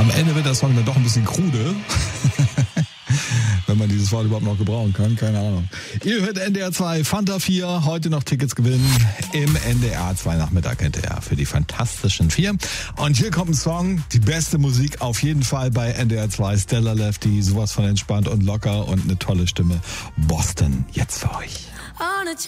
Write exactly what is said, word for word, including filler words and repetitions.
Am Ende wird der Song dann doch ein bisschen krude. Wenn man dieses Wort überhaupt noch gebrauchen kann, keine Ahnung. Ihr hört N D R zwei Fanta vier, heute noch Tickets gewinnen im N D R zwei Nachmittag hinterher für die Fantastischen Vier. Und hier kommt ein Song, die beste Musik auf jeden Fall bei N D R zwei, Stella Lefty, sowas von entspannt und locker und eine tolle Stimme. Boston, jetzt für euch.